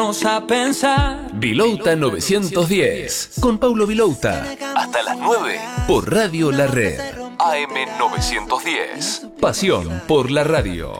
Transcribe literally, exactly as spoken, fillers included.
Vamos a pensar. Vilouta novecientos diez, con Paulo Vilouta. Hasta las nueve, por Radio La Red. A M novecientos diez. Pasión por la radio.